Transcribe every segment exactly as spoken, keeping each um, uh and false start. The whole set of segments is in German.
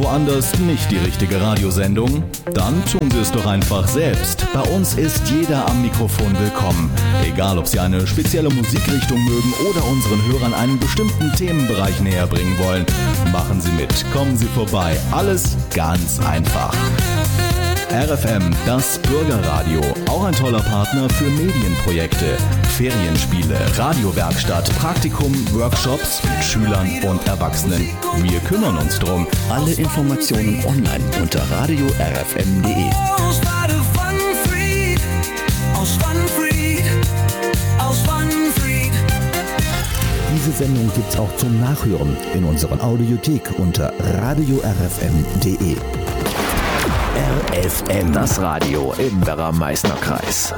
woanders nicht die richtige Radiosendung? Dann tun Sie es doch einfach selbst. Bei uns ist jeder am Mikrofon willkommen. Egal, ob Sie eine spezielle Musikrichtung mögen oder unseren Hörern einen bestimmten Themenbereich näher bringen wollen. Machen Sie mit, kommen Sie vorbei. Alles ganz einfach. R F M, das Bürgerradio, auch ein toller Partner für Medienprojekte, Ferienspiele, Radiowerkstatt, Praktikum, Workshops mit Schülern und Erwachsenen. Wir kümmern uns drum. Alle Informationen online unter radio r f m punkt d e. Diese Sendung gibt's auch zum Nachhören in unserer Audiothek unter radio r f m punkt d e. R F M, das Radio im Werra-Meißner-Kreis.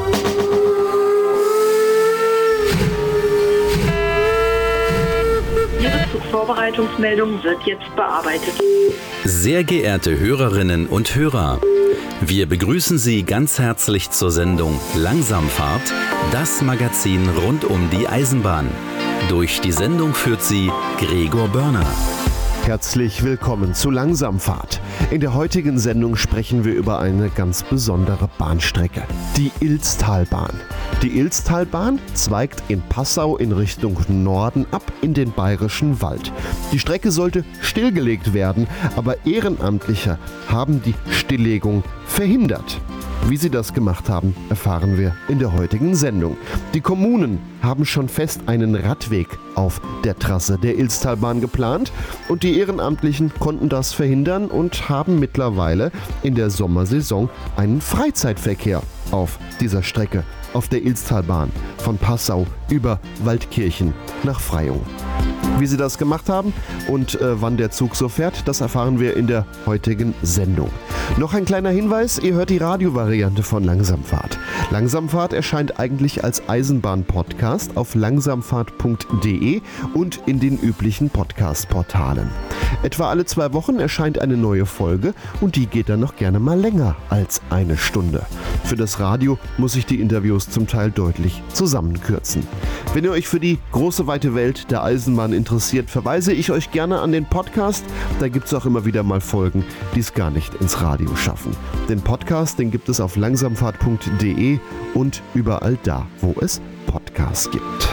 Ihre Zugvorbereitungsmeldung wird jetzt bearbeitet. Sehr geehrte Hörerinnen und Hörer, wir begrüßen Sie ganz herzlich zur Sendung Langsamfahrt, das Magazin rund um die Eisenbahn. Durch die Sendung führt Sie Gregor Börner. Herzlich willkommen zu Langsamfahrt. In der heutigen Sendung sprechen wir über eine ganz besondere Bahnstrecke, die Ilztalbahn. Die Ilztalbahn zweigt in Passau in Richtung Norden ab in den Bayerischen Wald. Die Strecke sollte stillgelegt werden, aber Ehrenamtliche haben die Stilllegung verhindert. Wie sie das gemacht haben, erfahren wir in der heutigen Sendung. Die Kommunen haben schon fest einen Radweg auf der Trasse der Ilztalbahn geplant und die Ehrenamtlichen konnten das verhindern und haben mittlerweile in der Sommersaison einen Freizeitverkehr auf dieser Strecke, auf der Ilztalbahn von Passau über Waldkirchen nach Freyung. Wie sie das gemacht haben und äh, wann der Zug so fährt, das erfahren wir in der heutigen Sendung. Noch ein kleiner Hinweis, ihr hört die Radiovariante von Langsamfahrt. Langsamfahrt erscheint eigentlich als Eisenbahn-Podcast auf langsamfahrt punkt d e und in den üblichen Podcast-Portalen. Etwa alle zwei Wochen erscheint eine neue Folge und die geht dann noch gerne mal länger als eine Stunde. Für das Radio muss ich die Interviews zum Teil deutlich zusammenkürzen. Wenn ihr euch für die große weite Welt der Eisenbahn interessiert, verweise ich euch gerne an den Podcast. Da gibt es auch immer wieder mal Folgen, die es gar nicht ins Radio schaffen. Den Podcast, den gibt es auf langsamfahrt punkt d e und überall da, wo es Podcasts gibt.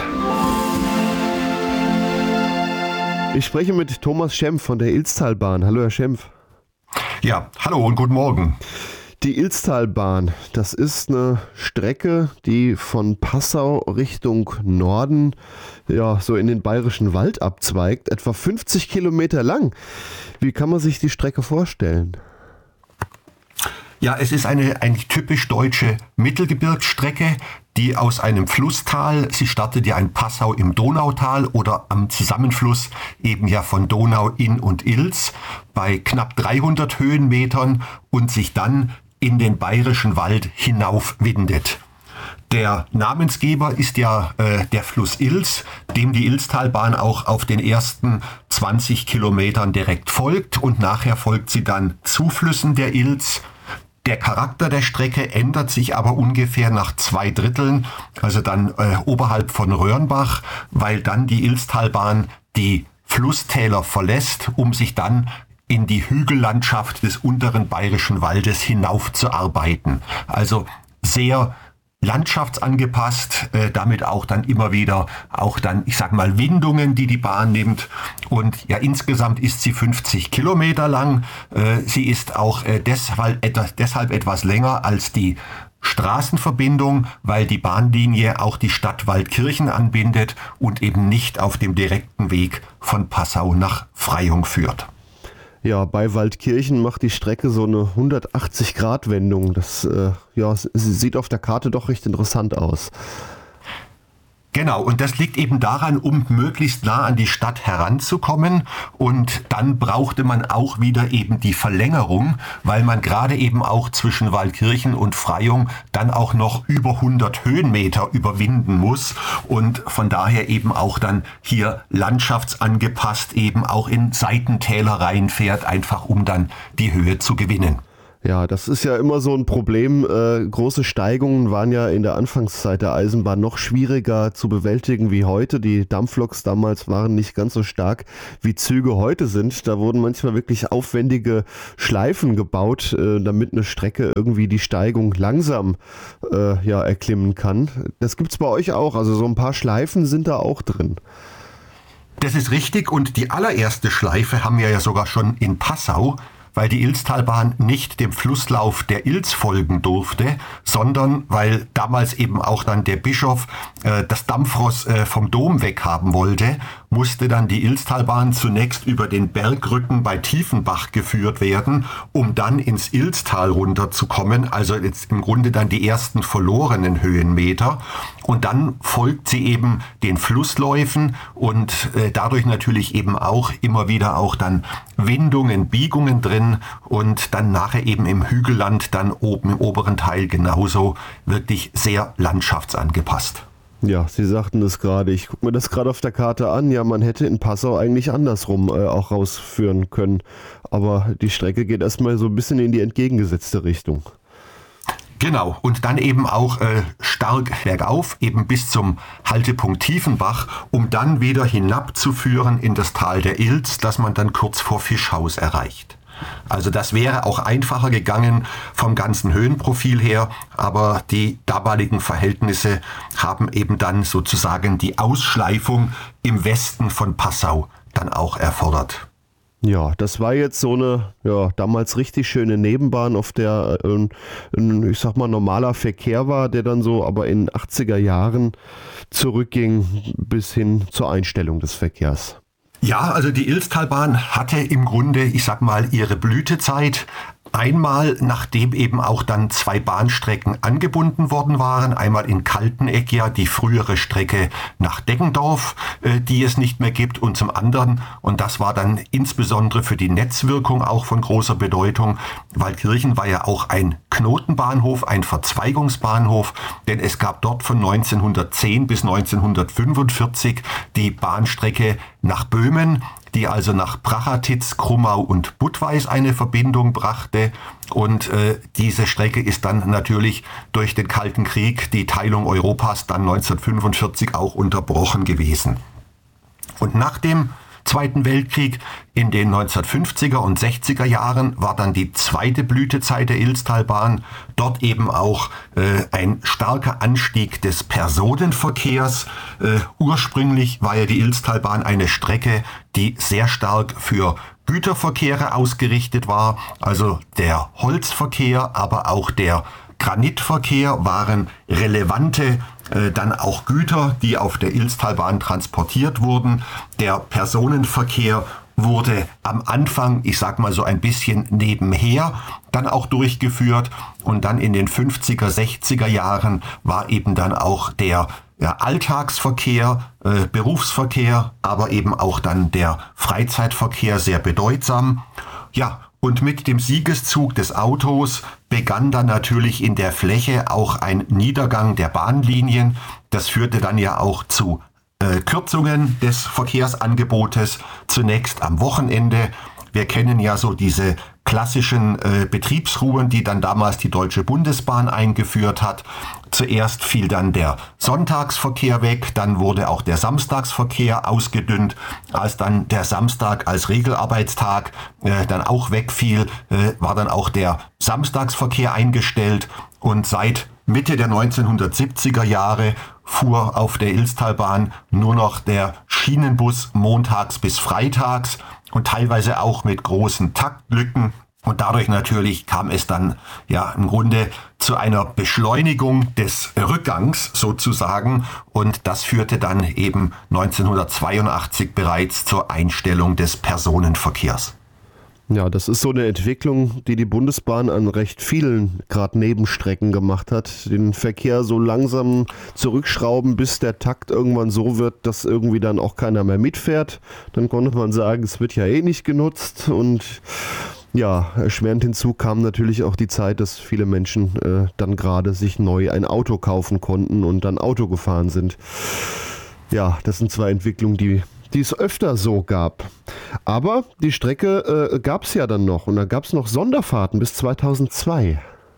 Ich spreche mit Thomas Schempf von der Ilztalbahn. Hallo Herr Schempf. Ja, hallo und guten Morgen. Die Ilztalbahn, das ist eine Strecke, die von Passau Richtung Norden, ja, so in den Bayerischen Wald abzweigt, etwa fünfzig Kilometer lang. Wie kann man sich die Strecke vorstellen? Ja, es ist eine eigentlich typisch deutsche Mittelgebirgsstrecke, die aus einem Flusstal, sie startet ja in Passau im Donautal oder am Zusammenfluss eben ja von Donau, Inn und Ilz bei knapp dreihundert Höhenmetern und sich dann in den Bayerischen Wald hinaufwindet. Der Namensgeber ist ja äh, der Fluss Ilz, dem die Ilztalbahn auch auf den ersten zwanzig Kilometern direkt folgt und nachher folgt sie dann Zuflüssen der Ilz. Der Charakter der Strecke ändert sich aber ungefähr nach zwei Dritteln, also dann äh, oberhalb von Röhrnbach, weil dann die Ilztalbahn die Flusstäler verlässt, um sich dann in die Hügellandschaft des unteren Bayerischen Waldes hinaufzuarbeiten. Also sehr landschaftsangepasst, äh, damit auch dann immer wieder auch dann, ich sag mal, Windungen, die die Bahn nimmt. Und ja, insgesamt ist sie fünfzig Kilometer lang. Äh, sie ist auch äh, deshalb, etwas, deshalb etwas länger als die Straßenverbindung, weil die Bahnlinie auch die Stadt Waldkirchen anbindet und eben nicht auf dem direkten Weg von Passau nach Freyung führt. Ja, bei Waldkirchen macht die Strecke so eine hundertachtzig Grad Wendung. Das äh, ja, sieht auf der Karte doch recht interessant aus. Genau, und das liegt eben daran, um möglichst nah an die Stadt heranzukommen. Und dann brauchte man auch wieder eben die Verlängerung, weil man gerade eben auch zwischen Waldkirchen und Freyung dann auch noch über hundert Höhenmeter überwinden muss. Und von daher eben auch dann hier landschaftsangepasst eben auch in Seitentäler reinfährt, einfach um dann die Höhe zu gewinnen. Ja, das ist ja immer so ein Problem. Äh, große Steigungen waren ja in der Anfangszeit der Eisenbahn noch schwieriger zu bewältigen wie heute. Die Dampfloks damals waren nicht ganz so stark, wie Züge heute sind. Da wurden manchmal wirklich aufwendige Schleifen gebaut, äh, damit eine Strecke irgendwie die Steigung langsam äh, ja, erklimmen kann. Das gibt's bei euch auch. Also so ein paar Schleifen sind da auch drin. Das ist richtig, und die allererste Schleife haben wir ja sogar schon in Passau, weil die Ilztalbahn nicht dem Flusslauf der Ilz folgen durfte, sondern weil damals eben auch dann der Bischof äh, das Dampfross äh, vom Dom weghaben wollte, musste dann die Ilztalbahn zunächst über den Bergrücken bei Tiefenbach geführt werden, um dann ins Ilztal runterzukommen, also jetzt im Grunde dann die ersten verlorenen Höhenmeter. Und dann folgt sie eben den Flussläufen und äh, dadurch natürlich eben auch immer wieder auch dann Windungen, Biegungen drin und dann nachher eben im Hügelland, dann oben im oberen Teil genauso wirklich sehr landschaftsangepasst. Ja, Sie sagten es gerade. Ich gucke mir das gerade auf der Karte an. Ja, man hätte in Passau eigentlich andersrum äh, auch rausführen können. Aber die Strecke geht erstmal so ein bisschen in die entgegengesetzte Richtung. Genau, und dann eben auch äh, stark bergauf, eben bis zum Haltepunkt Tiefenbach, um dann wieder hinabzuführen in das Tal der Ilz, das man dann kurz vor Fischhaus erreicht. Also das wäre auch einfacher gegangen vom ganzen Höhenprofil her, aber die damaligen Verhältnisse haben eben dann sozusagen die Ausschleifung im Westen von Passau dann auch erfordert. Ja, das war jetzt so eine, ja, damals richtig schöne Nebenbahn, auf der äh, ein, ich sag mal, normaler Verkehr war, der dann so aber in achtziger Jahren zurückging bis hin zur Einstellung des Verkehrs. Ja, also die Ilztalbahn hatte im Grunde, ich sag mal, ihre Blütezeit. Einmal, nachdem eben auch dann zwei Bahnstrecken angebunden worden waren. Einmal in Kalteneck ja die frühere Strecke nach Deggendorf, äh, die es nicht mehr gibt. Und zum anderen, und das war dann insbesondere für die Netzwirkung auch von großer Bedeutung, Waldkirchen war ja auch ein Knotenbahnhof, ein Verzweigungsbahnhof. Denn es gab dort von neunzehnhundertzehn bis neunzehnhundertfünfundvierzig die Bahnstrecke nach Böhmen, die also nach Prachatitz, Krummau und Budweis eine Verbindung brachte. Und äh, diese Strecke ist dann natürlich durch den Kalten Krieg, die Teilung Europas, dann neunzehnhundertfünfundvierzig auch unterbrochen gewesen. Und nach dem Zweiten Weltkrieg in den neunzehnhundertfünfziger und sechziger Jahren war dann die zweite Blütezeit der Ilztalbahn. Dort eben auch äh, ein starker Anstieg des Personenverkehrs. Äh, ursprünglich war ja die Ilztalbahn eine Strecke, die sehr stark für Güterverkehre ausgerichtet war. Also der Holzverkehr, aber auch der Granitverkehr waren relevante äh, dann auch Güter, die auf der Ilztalbahn transportiert wurden. Der Personenverkehr wurde am Anfang, ich sag mal so ein bisschen nebenher, dann auch durchgeführt. Und dann in den fünfziger, sechziger Jahren war eben dann auch der ja, Alltagsverkehr, äh, Berufsverkehr, aber eben auch dann der Freizeitverkehr sehr bedeutsam. Ja, und mit dem Siegeszug des Autos begann dann natürlich in der Fläche auch ein Niedergang der Bahnlinien. Das führte dann ja auch zu äh, Kürzungen des Verkehrsangebotes, zunächst am Wochenende. Wir kennen ja so diese klassischen äh, Betriebsruhen, die dann damals die Deutsche Bundesbahn eingeführt hat. Zuerst fiel dann der Sonntagsverkehr weg, dann wurde auch der Samstagsverkehr ausgedünnt. Als dann der Samstag als Regelarbeitstag äh, dann auch wegfiel, äh, war dann auch der Samstagsverkehr eingestellt. Und seit Mitte der neunzehnhundertsiebziger Jahre fuhr auf der Ilztalbahn nur noch der Schienenbus montags bis freitags und teilweise auch mit großen Taktlücken. Und dadurch natürlich kam es dann ja im Grunde zu einer Beschleunigung des Rückgangs sozusagen. Und das führte dann eben neunzehnhundertzweiundachtzig bereits zur Einstellung des Personenverkehrs. Ja, das ist so eine Entwicklung, die die Bundesbahn an recht vielen gerade Nebenstrecken gemacht hat. Den Verkehr so langsam zurückschrauben, bis der Takt irgendwann so wird, dass irgendwie dann auch keiner mehr mitfährt. Dann konnte man sagen, es wird ja eh nicht genutzt. Und ja, erschwerend hinzu kam natürlich auch die Zeit, dass viele Menschen äh, dann gerade sich neu ein Auto kaufen konnten und dann Auto gefahren sind. Ja, das sind zwei Entwicklungen, die die es öfter so gab. Aber die Strecke äh, gab es ja dann noch und da gab es noch Sonderfahrten bis zweitausendzwei.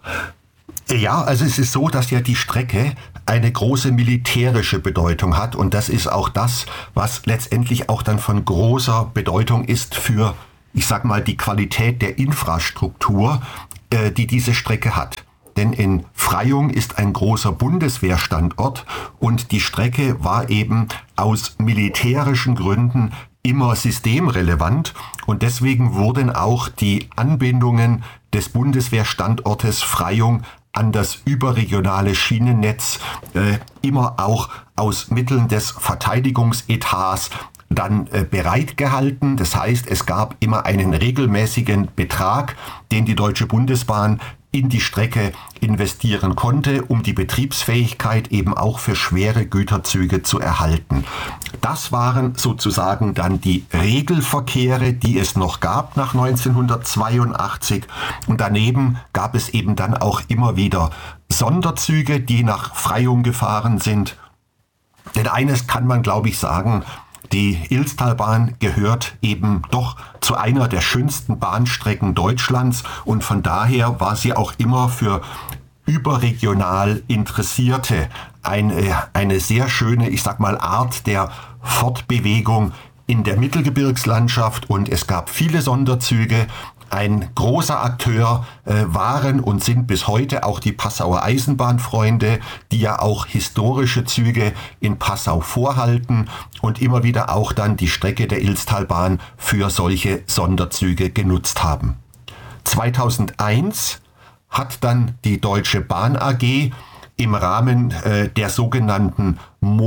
Ja, also es ist so, dass ja die Strecke eine große militärische Bedeutung hat und das ist auch das, was letztendlich auch dann von großer Bedeutung ist für, ich sag mal, die Qualität der Infrastruktur, äh, die diese Strecke hat. Denn in Freyung ist ein großer Bundeswehrstandort und die Strecke war eben aus militärischen Gründen immer systemrelevant und deswegen wurden auch die Anbindungen des Bundeswehrstandortes Freyung an das überregionale Schienennetz äh, immer auch aus Mitteln des Verteidigungsetats dann äh, bereitgehalten. Das heißt, es gab immer einen regelmäßigen Betrag, den die Deutsche Bundesbahn in die Strecke investieren konnte, um die Betriebsfähigkeit eben auch für schwere Güterzüge zu erhalten. Das waren sozusagen dann die Regelverkehre, die es noch gab nach neunzehnhundertzweiundachtzig. Und daneben gab es eben dann auch immer wieder Sonderzüge, die nach Freyung gefahren sind. Denn eines kann man, glaube ich, sagen: Die Ilztalbahn gehört eben doch zu einer der schönsten Bahnstrecken Deutschlands und von daher war sie auch immer für überregional Interessierte eine, eine sehr schöne, ich sag mal, Art der Fortbewegung in der Mittelgebirgslandschaft und es gab viele Sonderzüge. Ein großer Akteur äh, waren und sind bis heute auch die Passauer Eisenbahnfreunde, die ja auch historische Züge in Passau vorhalten und immer wieder auch dann die Strecke der Ilztalbahn für solche Sonderzüge genutzt haben. zweitausendeins hat dann die Deutsche Bahn A G im Rahmen äh, der sogenannten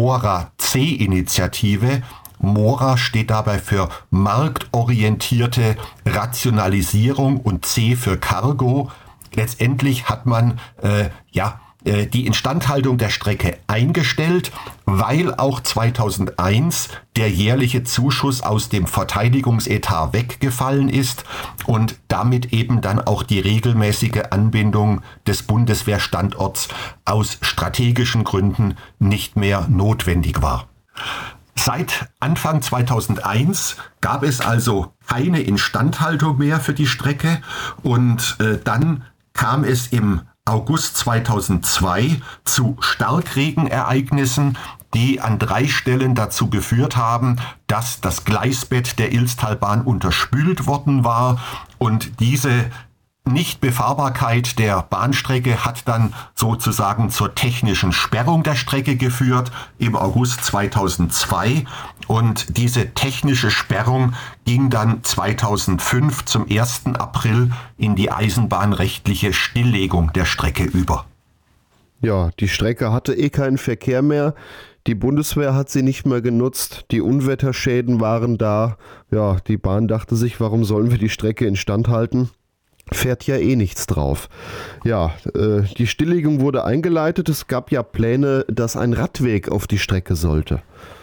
Mora-C-Initiative, Mora steht dabei für marktorientierte Rationalisierung und C für Cargo. Letztendlich hat man äh, ja äh, die Instandhaltung der Strecke eingestellt, weil auch zweitausendeins der jährliche Zuschuss aus dem Verteidigungsetat weggefallen ist und damit eben dann auch die regelmäßige Anbindung des Bundeswehrstandorts aus strategischen Gründen nicht mehr notwendig war. Seit Anfang zweitausendeins gab es also keine Instandhaltung mehr für die Strecke und äh, dann kam es im August zweitausendzwei zu Starkregenereignissen, die an drei Stellen dazu geführt haben, dass das Gleisbett der Ilztalbahn unterspült worden war und diese Nichtbefahrbarkeit der Bahnstrecke hat dann sozusagen zur technischen Sperrung der Strecke geführt im August zweitausendzwei und diese technische Sperrung ging dann zweitausendfünf zum ersten April in die eisenbahnrechtliche Stilllegung der Strecke über. Ja, die Strecke hatte eh keinen Verkehr mehr. Die Bundeswehr hat sie nicht mehr genutzt. Die Unwetterschäden waren da. Ja, die Bahn dachte sich, warum sollen wir die Strecke instand halten? Fährt ja eh nichts drauf. Ja, äh, die Stilllegung wurde eingeleitet. Es gab ja Pläne, dass ein Radweg auf die Strecke sollte.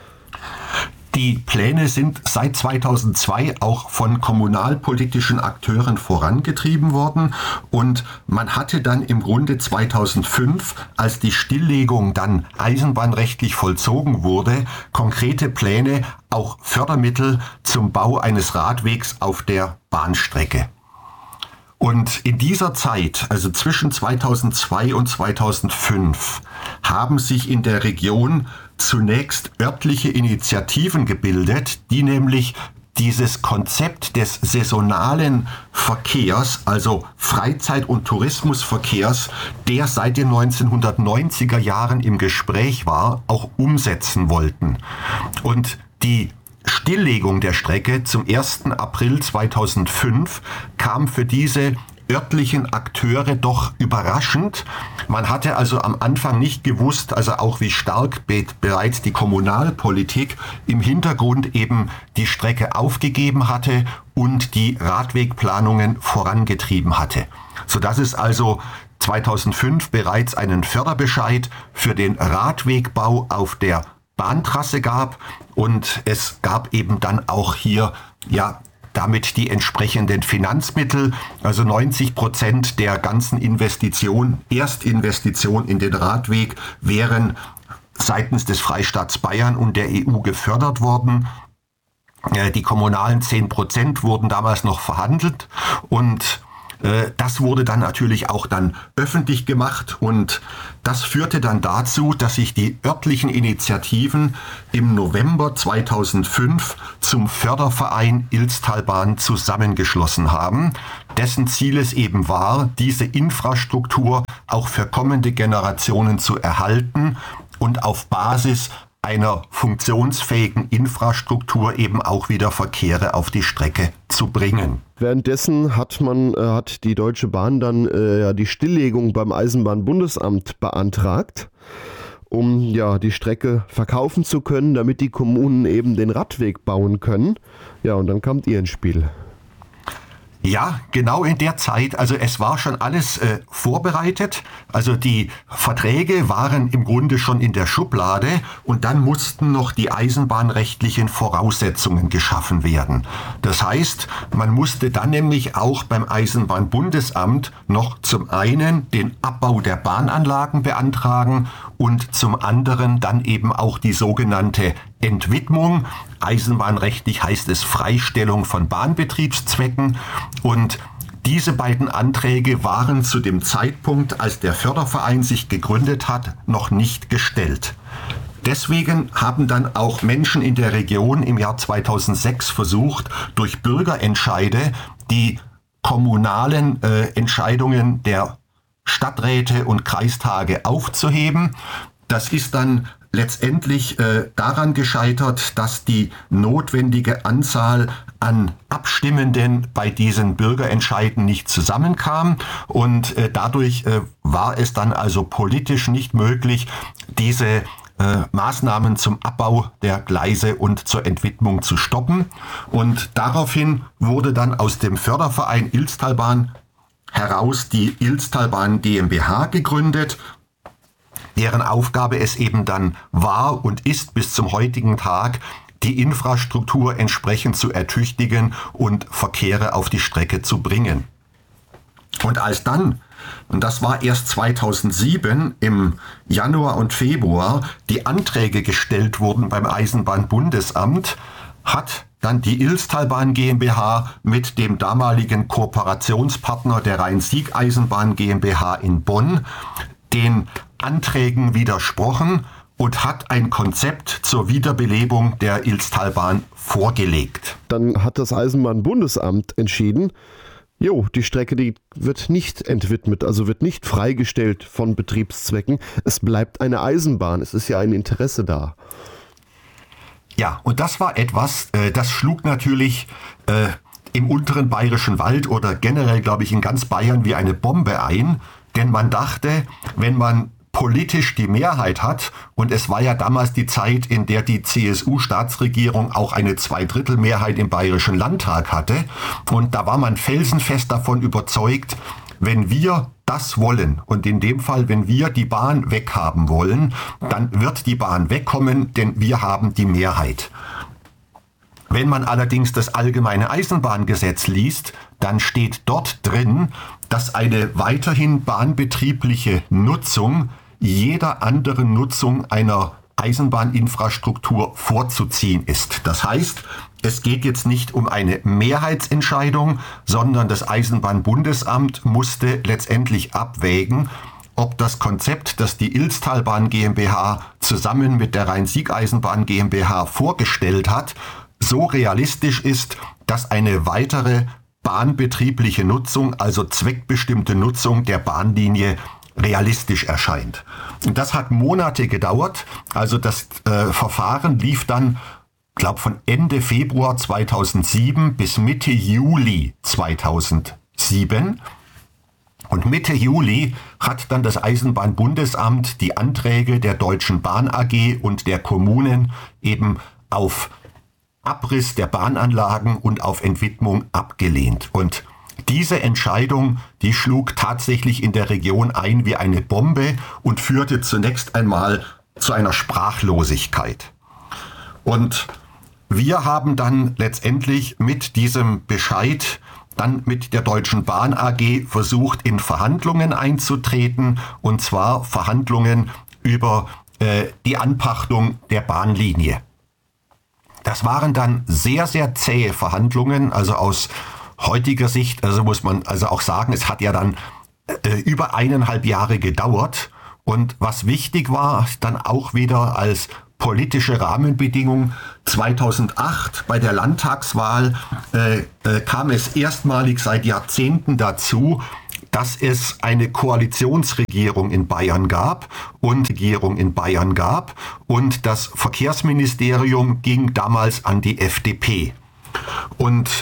Die Pläne sind seit zweitausendzwei auch von kommunalpolitischen Akteuren vorangetrieben worden und man hatte dann im Grunde zweitausendfünf, als die Stilllegung dann eisenbahnrechtlich vollzogen wurde, konkrete Pläne, auch Fördermittel zum Bau eines Radwegs auf der Bahnstrecke. Und in dieser Zeit, also zwischen zweitausendzwei und zweitausendfünf, haben sich in der Region zunächst örtliche Initiativen gebildet, die nämlich dieses Konzept des saisonalen Verkehrs, also Freizeit- und Tourismusverkehrs, der seit den neunzehnhundertneunziger Jahren im Gespräch war, auch umsetzen wollten. Und die Stilllegung der Strecke zum ersten April zweitausendfünf kam für diese örtlichen Akteure doch überraschend. Man hatte also am Anfang nicht gewusst, also auch wie stark be- bereits die Kommunalpolitik im Hintergrund eben die Strecke aufgegeben hatte und die Radwegplanungen vorangetrieben hatte. Sodass es also zweitausendfünf bereits einen Förderbescheid für den Radwegbau auf der Bahntrasse gab und es gab eben dann auch hier ja damit die entsprechenden Finanzmittel, also neunzig Prozent der ganzen Investition, Erstinvestition in den Radweg wären seitens des Freistaats Bayern und der E U gefördert worden. Äh, die kommunalen zehn Prozent wurden damals noch verhandelt und das wurde dann natürlich auch dann öffentlich gemacht und das führte dann dazu, dass sich die örtlichen Initiativen im November zweitausendfünf zum Förderverein Ilztalbahn zusammengeschlossen haben, dessen Ziel es eben war, diese Infrastruktur auch für kommende Generationen zu erhalten und auf Basis einer funktionsfähigen Infrastruktur eben auch wieder Verkehre auf die Strecke zu bringen. Währenddessen hat man, äh, hat die Deutsche Bahn dann äh, die Stilllegung beim Eisenbahnbundesamt beantragt, um ja die Strecke verkaufen zu können, damit die Kommunen eben den Radweg bauen können. Ja, und dann kam ihr ins Spiel. Ja, genau in der Zeit, also es war schon alles äh, vorbereitet, also die Verträge waren im Grunde schon in der Schublade und dann mussten noch die eisenbahnrechtlichen Voraussetzungen geschaffen werden. Das heißt, man musste dann nämlich auch beim Eisenbahnbundesamt noch zum einen den Abbau der Bahnanlagen beantragen und zum anderen dann eben auch die sogenannte Entwidmung. Eisenbahnrechtlich heißt es Freistellung von Bahnbetriebszwecken und diese beiden Anträge waren zu dem Zeitpunkt, als der Förderverein sich gegründet hat, noch nicht gestellt. Deswegen haben dann auch Menschen in der Region im Jahr zweitausendsechs versucht, durch Bürgerentscheide die kommunalen äh, Entscheidungen der Stadträte und Kreistage aufzuheben. Das ist dann letztendlich äh, daran gescheitert, dass die notwendige Anzahl an Abstimmenden bei diesen Bürgerentscheiden nicht zusammenkam und äh, dadurch äh, war es dann also politisch nicht möglich, diese äh, Maßnahmen zum Abbau der Gleise und zur Entwidmung zu stoppen. Und daraufhin wurde dann aus dem Förderverein Ilztalbahn heraus die Ilztalbahn GmbH gegründet, deren Aufgabe es eben dann war und ist bis zum heutigen Tag, die Infrastruktur entsprechend zu ertüchtigen und Verkehre auf die Strecke zu bringen. Und als dann, und das war erst zweitausendsieben, im Januar und Februar, die Anträge gestellt wurden beim Eisenbahnbundesamt, hat dann die Ilztalbahn GmbH mit dem damaligen Kooperationspartner der Rhein-Sieg-Eisenbahn GmbH in Bonn den Anträgen widersprochen und hat ein Konzept zur Wiederbelebung der Ilztalbahn vorgelegt. Dann hat das Eisenbahnbundesamt entschieden, jo, die Strecke, die wird nicht entwidmet, also wird nicht freigestellt von Betriebszwecken. Es bleibt eine Eisenbahn, es ist ja ein Interesse da. Ja, und das war etwas, äh, das schlug natürlich äh, im unteren Bayerischen Wald oder generell, glaube ich, in ganz Bayern wie eine Bombe ein, denn man dachte, wenn man politisch die Mehrheit hat, und es war ja damals die Zeit, in der die C S U-Staatsregierung auch eine Zweidrittelmehrheit im Bayerischen Landtag hatte, und da war man felsenfest davon überzeugt, wenn wir das wollen, und in dem Fall, wenn wir die Bahn weghaben wollen, dann wird die Bahn wegkommen, denn wir haben die Mehrheit. Wenn man allerdings das allgemeine Eisenbahngesetz liest, dann steht dort drin, dass eine weiterhin bahnbetriebliche Nutzung jeder anderen Nutzung einer Eisenbahninfrastruktur vorzuziehen ist. Das heißt, es geht jetzt nicht um eine Mehrheitsentscheidung, sondern das Eisenbahnbundesamt musste letztendlich abwägen, ob das Konzept, das die Ilztalbahn GmbH zusammen mit der Rhein-Sieg-Eisenbahn GmbH vorgestellt hat, so realistisch ist, dass eine weitere bahnbetriebliche Nutzung, also zweckbestimmte Nutzung der Bahnlinie realistisch erscheint. Und das hat Monate gedauert. Also das äh, Verfahren lief dann, glaube von Ende Februar zweitausendsieben bis Mitte Juli zweitausendsieben. Und Mitte Juli hat dann das Eisenbahnbundesamt die Anträge der Deutschen Bahn A G und der Kommunen eben auf Abriss der Bahnanlagen und auf Entwidmung abgelehnt. Und diese Entscheidung, die schlug tatsächlich in der Region ein wie eine Bombe und führte zunächst einmal zu einer Sprachlosigkeit. Und wir haben dann letztendlich mit diesem Bescheid dann mit der Deutschen Bahn A G versucht, in Verhandlungen einzutreten, und zwar Verhandlungen über äh, die Anpachtung der Bahnlinie. Das waren dann sehr, sehr zähe Verhandlungen, also aus heutiger Sicht, also muss man also auch sagen, es hat ja dann äh, über eineinhalb Jahre gedauert. Und was wichtig war, dann auch wieder als politische Rahmenbedingung, zweitausendacht bei der Landtagswahl äh, äh, kam es erstmalig seit Jahrzehnten dazu, dass es eine Koalitionsregierung in Bayern gab und Regierung in Bayern gab und das Verkehrsministerium ging damals an die F D P. Und